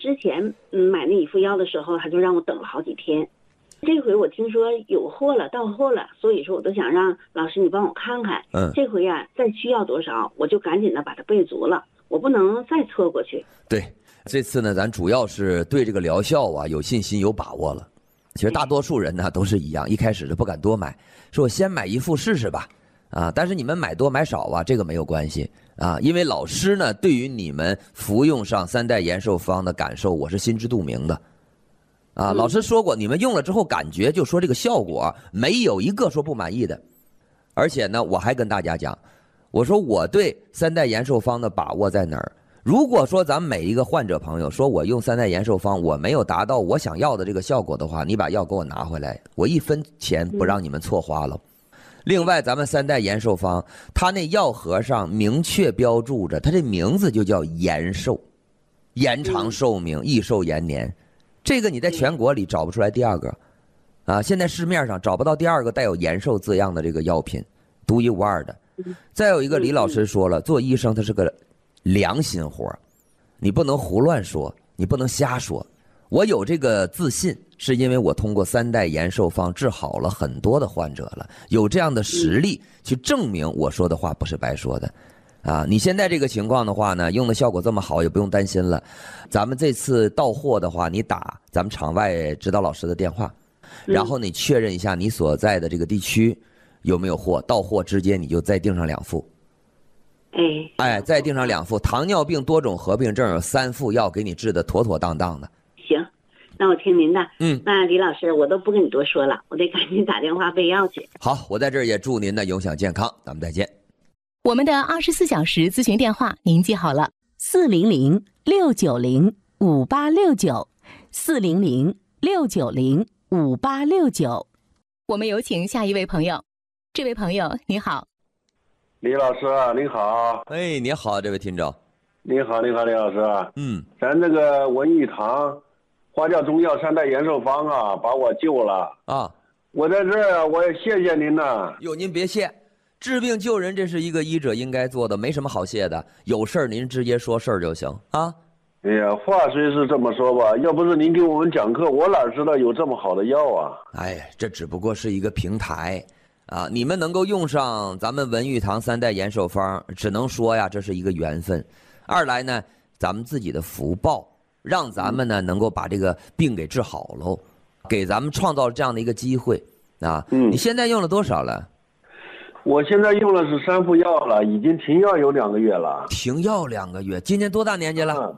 之前买那一副药的时候，他就让我等了好几天。这回我听说有货了，到货了，所以说我都想让老师你帮我看看。这回啊，再需要多少，我就赶紧的把它备足了，我不能再错过去。 对，这次呢，咱主要是对这个疗效啊有信心、有把握了。其实大多数人呢都是一样，一开始是不敢多买，说我先买一副试试吧。但是你们买多买少啊，这个没有关系啊，因为老师呢对于你们服用上3代延寿方的感受，我是心知肚明的。老师说过，你们用了之后感觉就说这个效果没有一个说不满意的。而且呢，我还跟大家讲，我说我对3代延寿方的把握在哪儿？如果说咱们每一个患者朋友说我用3代延寿方我没有达到我想要的这个效果的话，你把药给我拿回来，我1分钱不让你们错花了。另外，咱们3代延寿方，它那药盒上明确标注着，它这名字就叫延寿，延长寿命，益寿延年。这个你在全国里找不出来第二个，现在市面上找不到第二个带有延寿字样的这个药品，独一无二的。再有一个，李老师说了，做医生他是个良心活，你不能胡乱说，你不能瞎说。我有这个自信，是因为我通过3代延寿方治好了很多的患者了，有这样的实力去证明我说的话不是白说的。你现在这个情况的话呢，用的效果这么好，也不用担心了。咱们这次到货的话，你打咱们场外指导老师的电话，然后你确认一下你所在的这个地区有没有货，到货直接你就再订上2副。再订上2副，糖尿病多种合并症有3副药给你治的妥妥当当的。 行，那我听您的。那李老师，我都不跟你多说了，我得赶紧打电话备药去。 好，我在这儿也祝您呢永享健康，咱们再见。 我们的24小时咨询电话您记好了，400-690-5869，400-690-5869。我们有请下一位朋友。这位朋友你好。 李老师您好。 你好，这位听众。 你好，李老师。咱这个文玉堂花椒中药3代延寿方啊，把我救了啊！我在这儿，我也谢谢您呐。 哟，您别谢，治病救人这是一个医者应该做的，没什么好谢的。有事儿您直接说事儿就行啊。 哎呀，话虽是这么说吧，要不是您给我们讲课，我哪知道有这么好的药啊？ 这只不过是一个平台啊，你们能够用上咱们文玉堂3代延寿方，只能说呀，这是一个缘分。二来呢，咱们自己的福报，让咱们呢能够把这个病给治好喽，给咱们创造这样的一个机会啊。你现在用了多少了？ 我现在用了是3副药了，已经停药有2个月了。 停药2个月，今年多大年纪了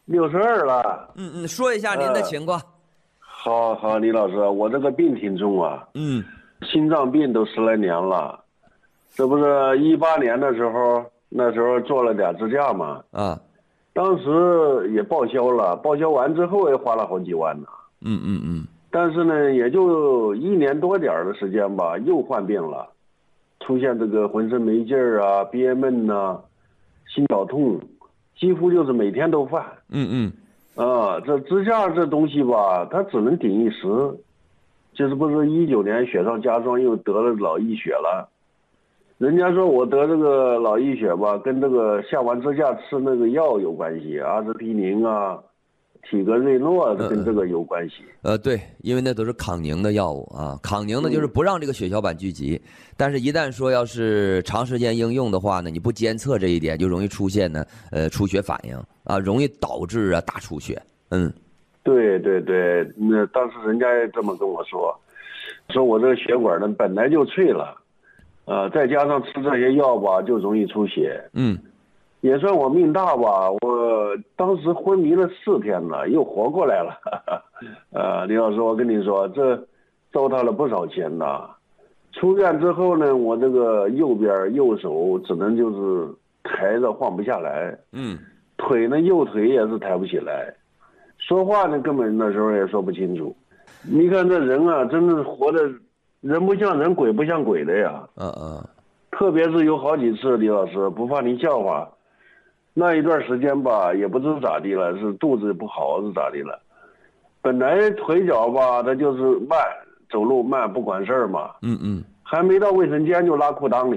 ？62了。 说一下您的情况。 好，李老师，我这个病挺重啊。心脏病都10来年了，这不是18年的时候，那时候做了点支架嘛。当时也报销了，报销完之后也花了好几万呢。但是呢，也就1年多点的时间吧，又患病了。出现这个浑身没劲儿啊，憋闷啊，心绞痛，几乎就是每天都犯。这支架这东西吧，它只能顶一时。就是不是19年雪上加霜，又得了脑溢血了。人家说我得这个脑溢血吧，跟这个下完支架吃那个药有关系，阿司匹林啊，体格瑞诺跟这个有关系。 对，因为那都是抗凝的药物啊，抗凝的就是不让这个血小板聚集，但是一旦说要是长时间应用的话呢，你不监测这一点，就容易出现呢出血反应啊，容易导致大出血。 对，那当时人家也这么跟我说我这个血管呢本来就脆了，再加上吃这些药吧，就容易出血。也算我命大吧，我当时昏迷了4天了，又活过来了。李老师，我跟你说，这糟蹋了不少钱呐。出院之后呢，我这个右手只能就是抬着晃不下来，腿呢右腿也是抬不起来。说话呢，根本那时候也说不清楚。你看这人啊，真的是活的，人不像人，鬼不像鬼的呀。特别是有好几次，李老师不怕您笑话，那一段时间吧，也不知咋地了，是肚子不好是咋地了。本来腿脚吧，它就是慢，走路慢，不管事儿嘛。还没到卫生间就拉裤裆里了。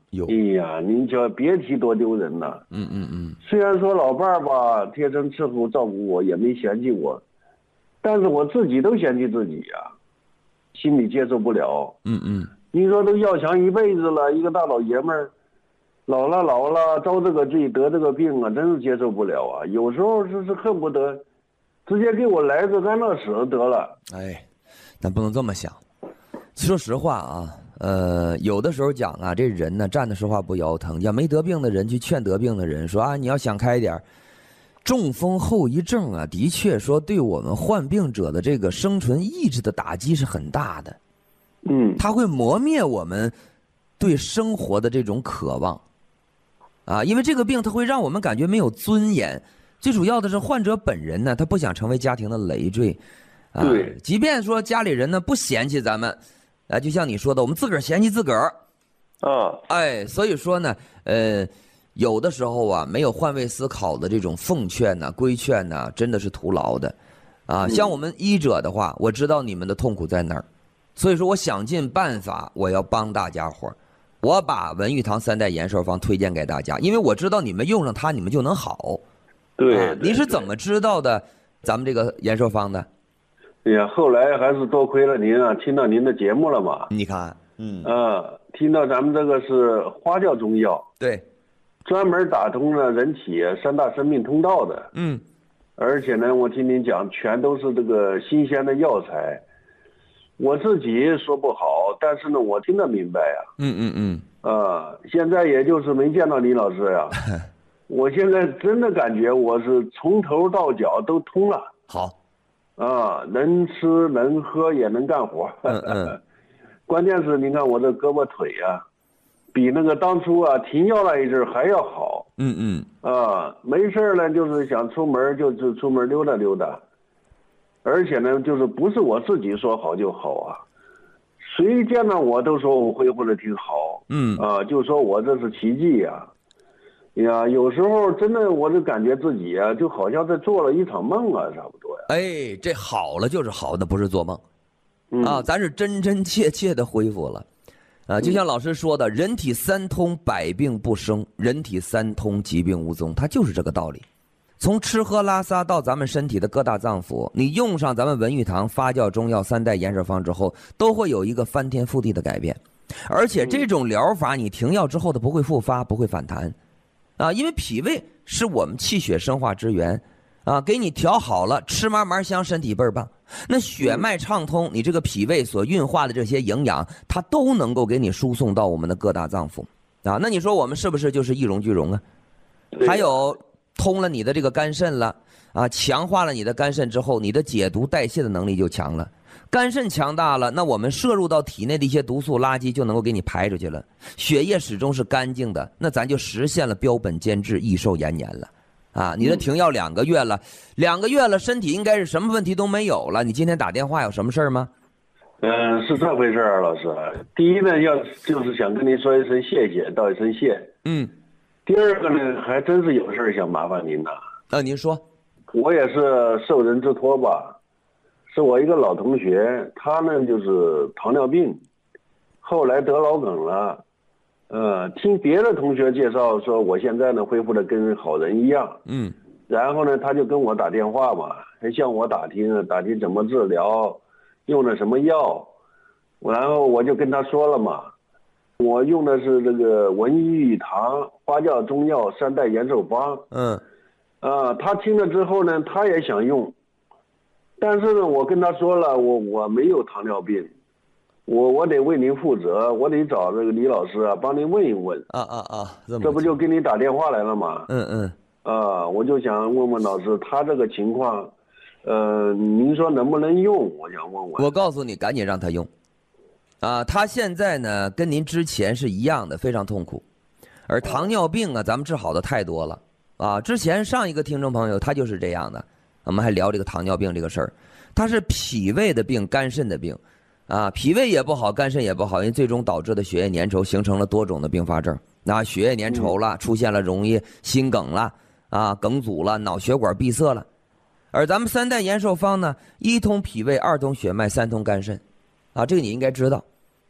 哎呀，您就别提多丢人了。虽然说老伴儿吧，贴身伺候照顾我，也没嫌弃我，但是我自己都嫌弃自己呀，心里接受不了。您说都要强一辈子了，一个大老爷们儿，老了，遭这个罪，得这个病啊，真是接受不了啊。有时候是恨不得直接给我来个安乐死得了。 哎，咱不能这么想。说实话啊。有的时候讲啊，这人呢站着说话不腰疼，要没得病的人去劝得病的人说啊，你要想开一点。中风后遗症啊，的确说对我们患病者的这个生存意志的打击是很大的。它会磨灭我们对生活的这种渴望啊，因为这个病它会让我们感觉没有尊严。最主要的是患者本人呢，他不想成为家庭的累赘啊。 对， 即便说家里人呢不嫌弃咱们。就像你说的，我们自个儿嫌弃自个儿，所以说呢，有的时候啊，没有换位思考的这种奉劝呐、规劝呐，真的是徒劳的，啊，像我们医者的话，我知道你们的痛苦在哪儿，所以说我想尽办法，我要帮大家伙儿，我把文玉堂3代延寿方推荐给大家，因为我知道你们用上它，你们就能好。 对， 你是怎么知道的咱们这个延寿方的？ 哎呀，后来还是多亏了您啊，听到您的节目了嘛。 你看， 听到咱们这个是花椒中药， 对， 专门打通了人体3大生命通道的。而且呢，我听您讲，全都是这个新鲜的药材。我自己说不好，但是呢，我听得明白呀。现在也就是没见到李老师呀，我现在真的感觉我是从头到脚都通了。 好。 能吃能喝也能干活。关键是您看我这胳膊腿啊，比那个当初啊停药那一阵还要好。没事呢，就是想出门就出门溜达溜达，而且呢，就是不是我自己说好就好啊，谁见到我都说我恢复的挺好。就说我这是奇迹呀。呀，有时候真的我就感觉自己啊，就好像在做了一场梦啊，差不多呀。 哎，这好了就是好的，不是做梦。咱是真真切切的恢复了。就像老师说的，人体3通，百病不生；人体3通，疾病无踪。它就是这个道理。从吃喝拉撒到咱们身体的各大脏腑，你用上咱们文玉堂发酵中药3代延寿方之后，都会有一个翻天覆地的改变。而且这种疗法，你停药之后的不会复发，不会反弹。因为脾胃是我们气血生化之源，给你调好了，吃嘛嘛香，身体倍儿棒。那血脉畅通，你这个脾胃所运化的这些营养，它都能够给你输送到我们的各大脏腑那你说我们是不是就是一荣俱荣啊？还有通了你的这个肝肾了强化了你的肝肾之后，你的解毒代谢的能力就强了。肝肾强大了，那我们摄入到体内的一些毒素垃圾就能够给你排出去了，血液始终是干净的，那咱就实现了标本兼治，益寿延年了你的停药2个月了，2个月了，身体应该是什么问题都没有了。你今天打电话有什么事儿吗？ 是这回事儿，老师。第一呢，就是想跟您说一声谢谢，道一声谢。第二个呢，还真是有事儿想麻烦您呐。 您说。 我也是受人之托吧。是我一个老同学，他呢就是糖尿病，后来得脑梗了。听别的同学介绍说，我现在呢恢复的跟好人一样。然后呢，他就跟我打电话嘛，还向我打听怎么治疗，用的什么药。然后我就跟他说了嘛，我用的是这个文玉堂花椒中药3代延寿方。他听了之后呢，他也想用。但是呢，我跟他说了，我没有糖尿病，我得为您负责，我得找这个李老师帮您问一问。这不就给你打电话来了吗？我就想问问老师，他这个情况，您说能不能用？我想问问。 我告诉你，赶紧让他用。他现在呢跟您之前是一样的，非常痛苦。而糖尿病咱们治好的太多了之前上一个听众朋友他就是这样的。我们还聊这个糖尿病这个事儿，它是脾胃的病，肝肾的病，脾胃也不好，肝肾也不好，因为最终导致的血液粘稠形成了多种的并发症。血液粘稠了，出现了容易心梗了，梗阻了，脑血管闭塞了。而咱们3代延寿方呢，1通脾胃，2通血脉，3通肝肾，这个你应该知道。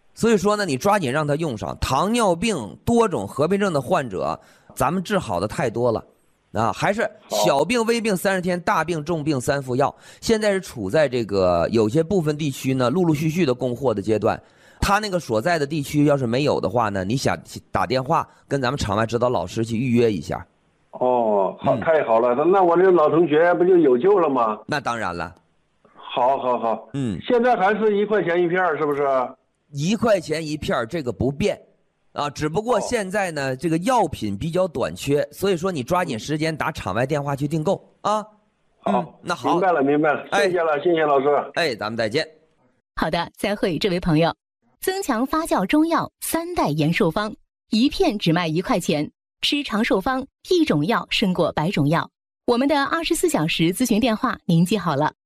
所以说呢，你抓紧让他用上。糖尿病多种合并症的患者，咱们治好的太多了，啊，还是小病微病30天，大病重病3副药。现在是处在这个有些部分地区呢，陆陆续续的供货的阶段。他那个所在的地区要是没有的话呢，你想打电话跟咱们场外指导老师去预约一下。 哦，好，太好了，那我这个老同学不就有救了吗？ 那当然了。 好，现在还是1块钱一片，是不是 ？1块钱一片，这个不变，啊，只不过现在呢，这个药品比较短缺，所以说你抓紧时间打场外电话去订购啊。 好， 那好， 明白了，谢谢了，谢谢老师。 哎，咱们再见。 好的，再会，这位朋友。增强发酵中药3代延寿方，一片只卖1块钱，吃长寿方，一种药胜过100种药。我们的24小时咨询电话您记好了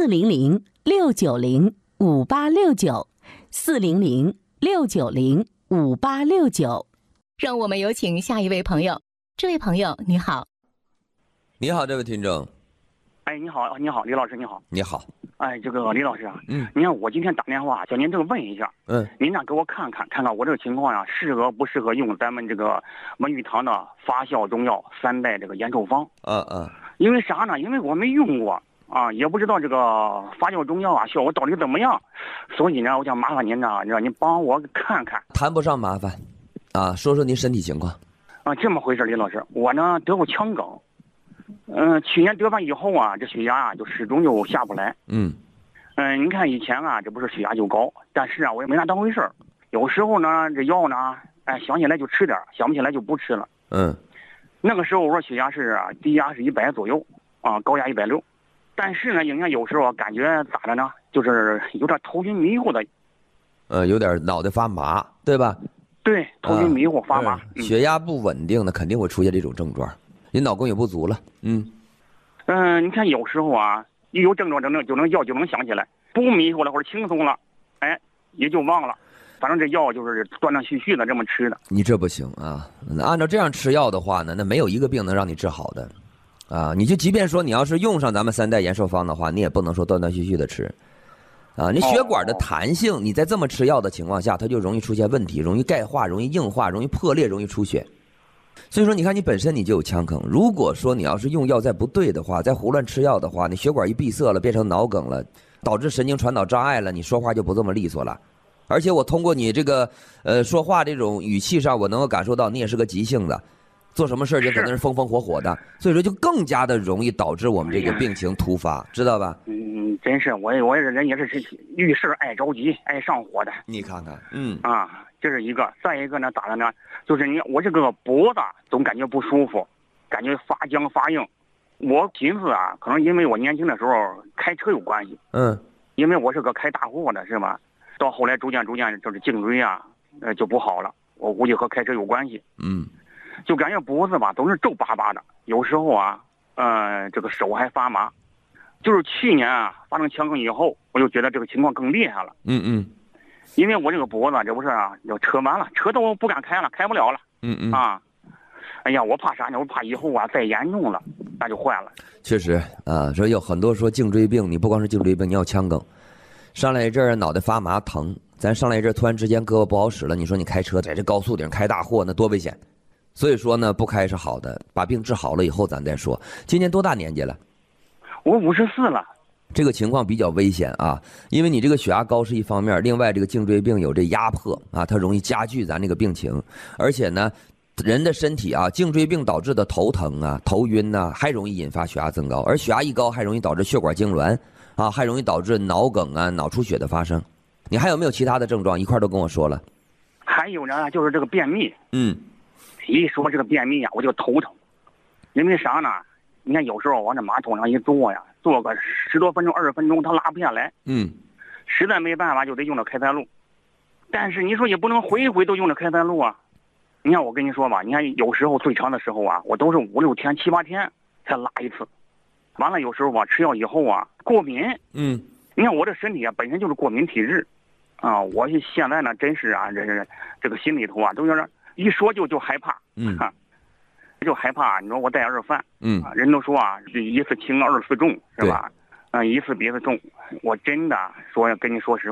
：400-690-5869，400-690-5869。让我们有请下一位朋友。这位朋友你好。 你好，这位听众。 哎，你好，李老师，你好。 你好。 哎，这个李老师啊，您看我今天打电话叫您这个问一下，您呢给我看看我这个情况呀，适合不适合用咱们这个文玉堂的发酵中药3代这个延寿方？因为啥呢？因为我没用过啊，也不知道这个发酵中药啊效果到底怎么样，所以呢，我想麻烦您呢，让您帮我看看。 谈不上麻烦，啊，说说您身体情况。 啊，这么回事，李老师，我呢得过腔梗。去年得完以后啊，这血压啊就始终就下不来。您看以前啊，这不是血压就高，但是啊，我也没拿当回事儿。有时候呢，这药呢，哎，想起来就吃点，想不起来就不吃了。那个时候我说血压是低压是100左右啊，高压160。但是呢，你看有时候感觉咋的呢，就是有点头晕迷糊的。 有点脑袋发麻，对吧？ 对，头晕迷糊发麻。 血压不稳定的肯定会出现这种症状。你脑供也不足了，你看有时候啊，一有症状就能想起来，不迷糊了或者轻松了，哎，也就忘了。反正这药就是断断续续的这么吃的。 你这不行啊！按照这样吃药的话呢，那没有一个病能让你治好的，啊，你就即便说你要是用上咱们3代延寿方的话，你也不能说断断续续的吃，啊，你血管的弹性，你在这么吃药的情况下，它就容易出现问题，容易钙化，容易硬化，容易破裂，容易出血。所以说，你看你本身你就有腔梗，如果说你要是用药再不对的话，再胡乱吃药的话，你血管一闭塞了，变成脑梗了，导致神经传导障碍了，你说话就不这么利索了。而且我通过你这个说话这种语气上，我能够感受到你也是个急性子，做什么事就可能是风风火火的，所以说就更加的容易导致我们这个病情突发，知道吧？ 真是我这人也是遇事爱着急爱上火的。 你看看， 这是一个。再一个呢，咋的呢？就是我这个脖子总感觉不舒服，感觉发僵发硬。我寻思啊，可能因为我年轻的时候开车有关系。因为我是个开大货的，是吧？到后来逐渐就是颈椎啊，就不好了。我估计和开车有关系。就感觉脖子吧总是皱巴巴的，有时候啊，这个手还发麻。就是去年啊发生腔梗以后，我就觉得这个情况更厉害了。因为我这个脖子这不是啊，要车完了，车都不敢开了，开不了了。哎呀，我怕啥呢？我怕以后啊再严重了，那就坏了。 确实啊，说有很多说颈椎病，你不光是颈椎病，你要腔梗，上来一阵脑袋发麻疼，咱上来一阵突然之间胳膊不好使了，你说你开车在这高速顶开大货，那多危险。所以说呢，不开是好的，把病治好了以后咱再说。今年多大年纪了？ 我54了。 这个情况比较危险啊，因为你这个血压高是一方面，另外这个颈椎病有这压迫啊，它容易加剧咱这个病情，而且呢，人的身体啊，颈椎病导致的头疼啊、头晕呐，还容易引发血压增高，而血压一高还容易导致血管痉挛啊，还容易导致脑梗啊、脑出血的发生。你还有没有其他的症状？一块都跟我说了。 还有呢，就是这个便秘。一说这个便秘啊，我就头疼，因为啥呢？你看有时候往这马桶上一坐呀，坐个10多分钟、20分钟，它拉不下来。实在没办法就得用这开塞露，但是你说也不能回回都用这开塞露啊。你看我跟你说吧，你看有时候最长的时候啊，我都是5、6天、7、8天才拉一次。完了有时候吧，吃药以后啊，过敏。你看我这身体啊，本身就是过敏体质啊。我现在呢，真是啊，这个心里头啊，都有点一说就害怕。就害怕，你说我带儿饭，人都说啊，一次轻二次重，是吧？一次比一次重。我真的说跟你说实话，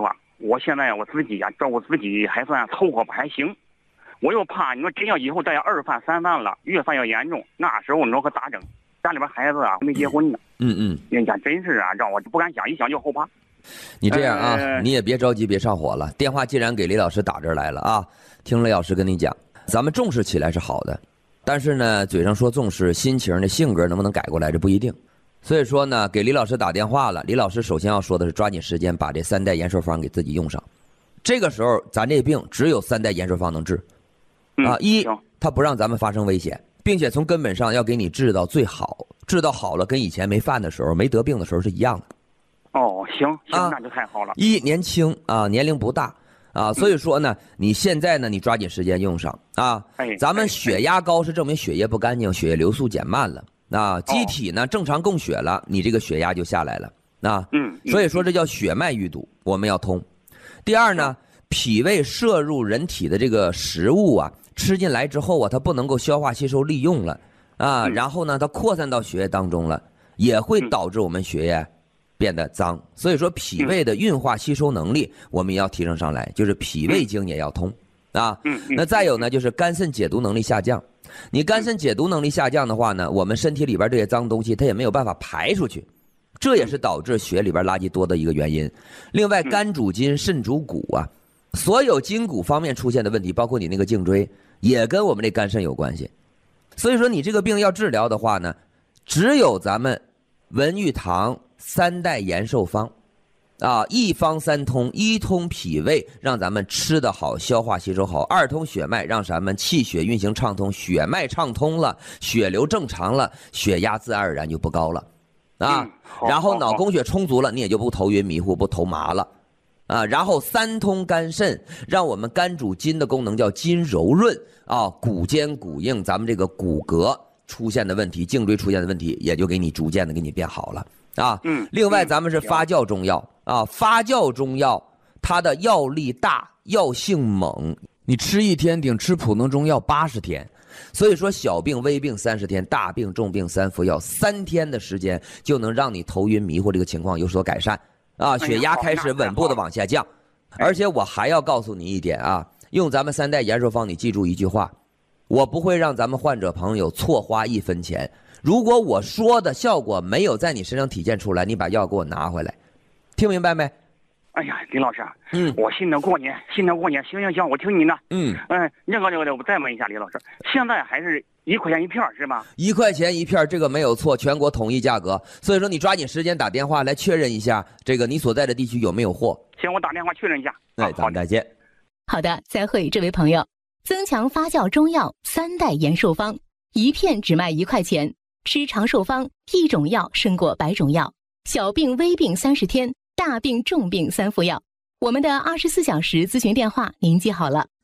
我现在我自己呀，照顾自己还算凑合吧，还行。我又怕你说真要以后再2犯3犯了，越犯越严重，那时候你说可咋整？家里边孩子啊没结婚呢。人家真是啊，让我不敢想，一想就后怕。 你这样啊，你也别着急，别上火了。电话既然给李老师打这儿来了啊，听雷老师跟你讲，咱们重视起来是好的，但是呢，嘴上说重视，心情的性格能不能改过来，这不一定。所以说呢，给李老师打电话了。李老师首先要说的是，抓紧时间把这3代延寿方给自己用上。这个时候，咱这病只有3代延寿方能治。一，它不让咱们发生危险，并且从根本上要给你治到最好，治到好了，跟以前没犯的时候、没得病的时候是一样的。 哦，行，那就太好了。 一，年轻啊，年龄不大啊，所以说呢，你现在呢，你抓紧时间用上啊。咱们血压高是证明血液不干净，血液流速减慢了。机体呢正常供血了，你这个血压就下来了。所以说这叫血脉淤堵，我们要通。第二呢，脾胃摄入人体的这个食物啊，吃进来之后啊，它不能够消化吸收利用了然后呢，它扩散到血液当中了，也会导致我们血液变得脏。所以说脾胃的运化吸收能力我们也要提升上来，就是脾胃经也要通那再有呢，就是肝肾解毒能力下降。你肝肾解毒能力下降的话呢，我们身体里边这些脏东西它也没有办法排出去，这也是导致血里边垃圾多的一个原因。另外，肝主筋，肾主骨啊，所有筋骨方面出现的问题，包括你那个颈椎，也跟我们这肝肾有关系。所以说你这个病要治疗的话呢，只有咱们文玉堂3代延寿方一方3通，一通脾胃，让咱们吃得好，消化吸收好；二通血脉，让咱们气血运行畅通，血脉畅通了，血流正常了，血压自然而然就不高了然后脑供血充足了，你也就不头晕迷糊，不头麻了然后3通肝肾，让我们肝主筋的功能叫筋柔润骨坚骨硬，咱们这个骨骼出现的问题，颈椎出现的问题，也就给你逐渐的给你变好了另外咱们是发酵中药发酵中药它的药力大，药性猛，你吃1天顶吃普通中药80天。所以说小病微病30天，大病重病3服药，3天的时间就能让你头晕迷糊这个情况有所改善血压开始稳步的往下降。而且我还要告诉你一点用咱们3代延寿方，你记住一句话，我不会让咱们患者朋友错花1分钱。如果我说的效果没有在你身上体现出来，你把药给我拿回来，听明白没？ 哎呀，李老师我信得过你，行，我听你的那个我再问一下李老师，现在还是1块钱1片是吗 ？1块钱1片，这个没有错，全国统一价格。所以说你抓紧时间打电话来确认一下，这个你所在的地区有没有货。 行，我打电话确认一下。 咱们再见。 好的，再会，这位朋友。增强发酵中药3代延寿方，一片只卖1块钱，吃长寿方，一种药胜过100种药。小病微病30天，大病重病3服药。我们的24小时咨询电话您记好了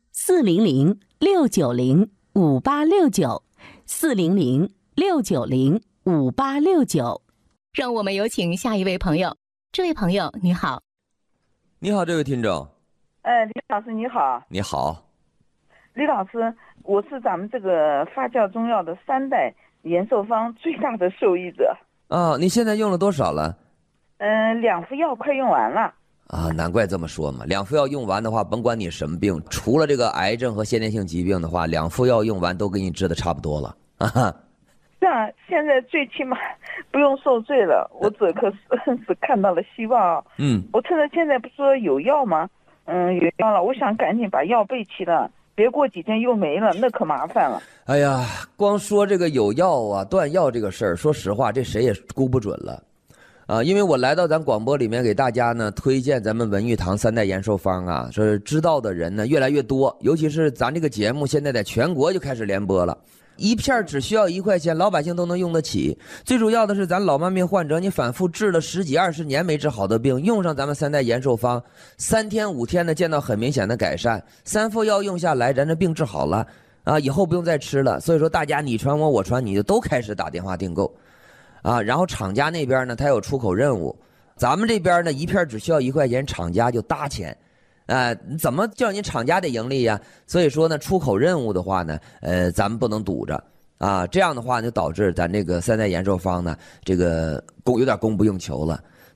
，400-690-5869，400-690-5869。让我们有请下一位朋友。这位朋友你好。 你好，这位听众。 李老师你好。 你好。 李老师，我是咱们这个发酵中药的3代延寿方最大的受益者。 你现在用了多少了 ？2副药快用完了。 难怪这么说嘛。2副药用完的话，甭管你什么病，除了这个癌症和先天性疾病的话，2副药用完都给你治的差不多了这样现在最起码不用受罪了，我这可是看到了希望我趁着现在不说有药吗？有药了，我想赶紧把药备齐了，别过几天又没了，那可麻烦了。 哎呀，光说这个有药断药这个事儿，说实话，这谁也估不准了因为我来到咱广播里面给大家呢推荐咱们文玉堂3代延寿方说知道的人呢越来越多，尤其是咱这个节目现在在全国就开始联播了。1片只需要1块钱，老百姓都能用得起。最主要的是咱老慢病患者，你反复治了10几20年没治好的病，用上咱们3代延寿方，3天5天的见到很明显的改善，3副药用下来，咱这病治好了以后不用再吃了。所以说大家你传我，我传你，就都开始打电话订购然后厂家那边呢，他有出口任务，咱们这边呢1片只需要1块钱，厂家就搭钱怎么叫你厂家得盈利呀？所以说呢，出口任务的话呢，咱们不能堵着这样的话就导致咱这个3代延寿方呢，这个有点供不应求了。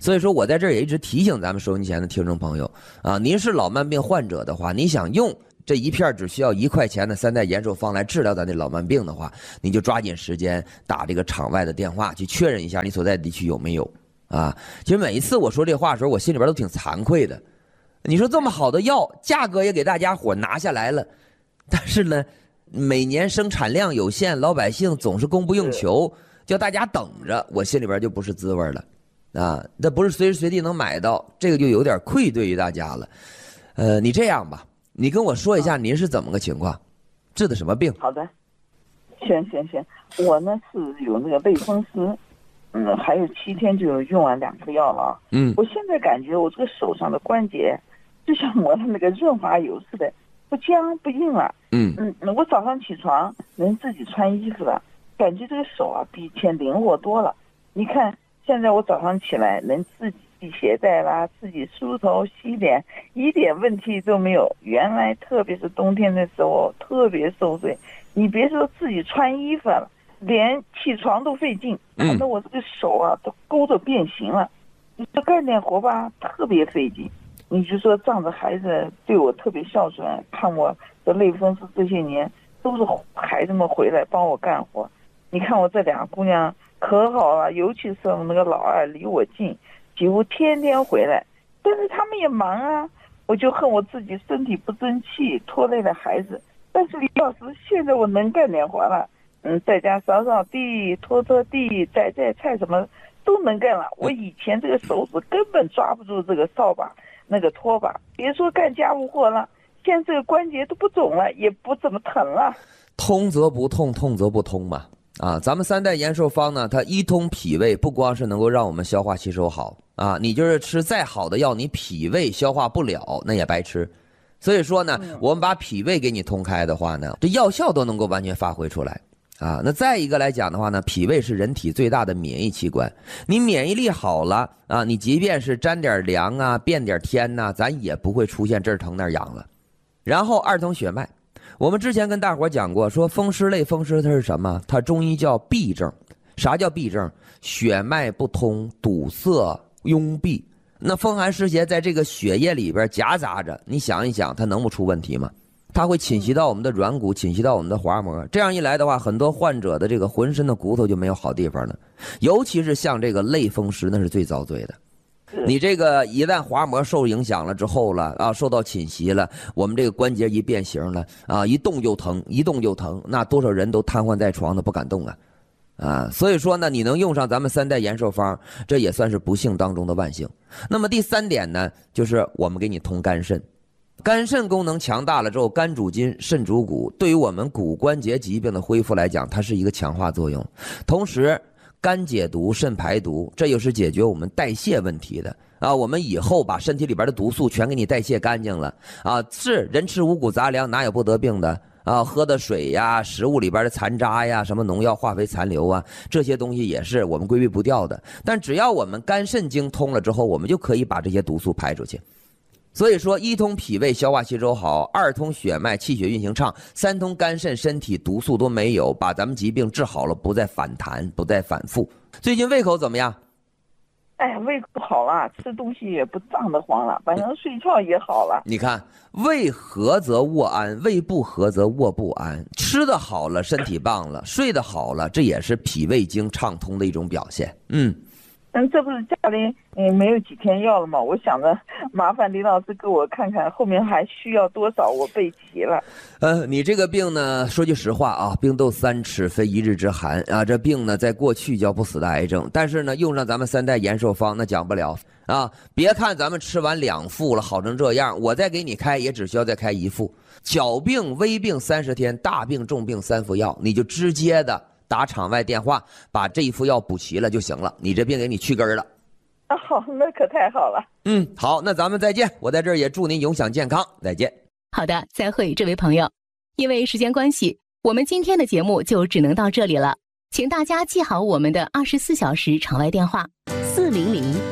所以说我在这儿也一直提醒咱们收音机前的听众朋友啊，您是老慢病患者的话，你想用这一片只需要1块钱的3代延寿方来治疗咱的老慢病的话，你就抓紧时间打这个场外的电话去确认一下你所在地区有没有啊。其实每一次我说这话的时候，我心里边都挺惭愧的。你说这么好的药，价格也给大家伙拿下来了，但是呢，每年生产量有限，老百姓总是供不应求，叫大家等着，我心里边就不是滋味了啊。那不是随时随地能买到，这个就有点愧对于大家了。你这样吧，你跟我说一下您是怎么个情况，治的什么病？ 好的，行，我呢是有那个类风湿，还有7天就用完2颗药了。我现在感觉我这个手上的关节就像抹了那个润滑油似的，不僵不硬了。我早上起床能自己穿衣服了，感觉这个手啊比以前灵活多了。你看现在我早上起来能自己系鞋带啦，自己梳头洗脸，一点问题都没有。原来特别是冬天的时候特别受罪，你别说自己穿衣服了，连起床都费劲，看得我这个手啊都勾着变形了。你说干点活吧特别费劲，你就说仗着孩子对我特别孝顺，看我的类风湿这些年都是孩子们回来帮我干活。你看我这2个姑娘可好了，尤其是那个老二离我近，几乎天天回来，但是他们也忙啊，我就恨我自己身体不争气，拖累了孩子。但是李老师，现在我能干点活了，在家扫扫地、拖拖地、摘摘菜什么都能干了。我以前这个手指根本抓不住这个扫把那个拖把，别说干家务活了，现在这个关节都不肿了，也不怎么疼了。 通则不痛，痛则不通嘛。咱们3代延寿方呢，它一通脾胃，不光是能够让我们消化吸收好啊，你就是吃再好的药，你脾胃消化不了，那也白吃。所以说呢，我们把脾胃给你通开的话呢，这药效都能够完全发挥出来啊。那再一个来讲的话呢，脾胃是人体最大的免疫器官，你免疫力好了啊，你即便是沾点凉啊，变点天呐，咱也不会出现这儿疼那儿痒了。然后2通血脉。我们之前跟大伙讲过，说风湿类风湿它是什么？它中医叫闭症。啥叫闭症？血脉不通，堵塞壅闭。那风寒湿邪在这个血液里边夹杂着，你想一想，它能不出问题吗？它会侵袭到我们的软骨，侵袭到我们的滑膜。这样一来的话，很多患者的这个浑身的骨头就没有好地方了。尤其是像这个类风湿，那是最遭罪的。你这个一旦滑膜受影响了之后了啊，受到侵袭了，我们这个关节一变形了啊，一动就疼，那多少人都瘫痪在床的不敢动啊。所以说呢，你能用上咱们3代延寿方，这也算是不幸当中的万幸。那么第3点呢，就是我们给你通肝肾。肝肾功能强大了之后，肝主筋，肾主骨，对于我们骨关节疾病的恢复来讲，它是一个强化作用。同时肝解毒，肾排毒，这又是解决我们代谢问题的啊！我们以后把身体里边的毒素全给你代谢干净了啊！是人吃五谷杂粮，哪有不得病的啊？喝的水呀，食物里边的残渣呀，什么农药、化肥残留啊，这些东西也是我们规避不掉的。但只要我们肝肾经通了之后，我们就可以把这些毒素排出去。所以说，1通脾胃消化吸收好，2通血脉气血运行畅，3通肝肾身体毒素都没有，把咱们疾病治好了，不再反弹，不再反复。最近胃口怎么样？ 胃口好了，吃东西也不胀得慌了，晚上睡觉也好了。 你看，胃和则卧安，胃不和则卧不安。吃得好了，身体棒了，睡得好了，这也是脾胃经畅通的一种表现。 这不是家里没有几天药了吗？我想着麻烦李老师给我看看后面还需要多少，我备齐了。 你这个病呢，说句实话啊，病斗3尺非一日之寒啊。这病呢，在过去叫不死的癌症，但是呢，用上咱们3代延寿方，那讲不了啊。别看咱们吃完2副了，好成这样，我再给你开，也只需要再开1副。小病、微病30天，大病、重病3副药，你就直接的打场外电话，把这1副药补齐了就行了，你这病给你去根了。 好，那可太好了。 好，那咱们再见。我在这儿也祝您永享健康，再见。 好的，再会，这位朋友。因为时间关系，我们今天的节目就只能到这里了，请大家记好我们的24小时场外电话：400